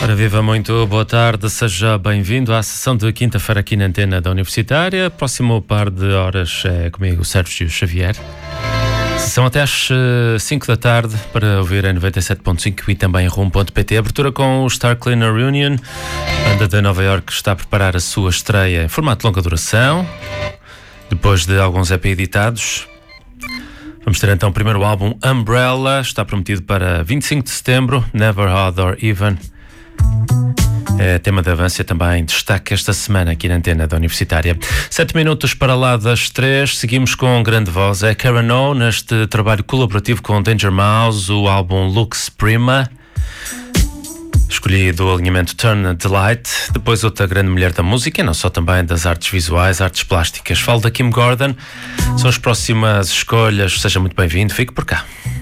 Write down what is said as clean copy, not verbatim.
Ora, viva, muito boa tarde, seja bem-vindo à sessão de quinta-feira aqui na Antena da Universitária. Próximo par de horas é comigo, Sérgio Xavier. Sessão até às 5 da tarde para ouvir a 97.5 e também Room.pt. Abertura com o Star Cleaner Reunion, banda de Nova Iorque, está a preparar a sua estreia em formato de longa duração, depois de alguns EP editados. Vamos ter então o primeiro álbum, Umbrella, está prometido para 25 de setembro, Never, Odd or Even. É tema de avanço também, destaque esta semana aqui na Antena da Universitária. 7 minutos para lá das 3, seguimos com grande voz, é Karen O, neste trabalho colaborativo com Danger Mouse, o álbum Lux Prima. Escolhi do alinhamento Turn the Light, depois outra grande mulher da música, e não só, também das artes visuais, artes plásticas. Falo da Kim Gordon, são as próximas escolhas, seja muito bem-vindo, fique por cá.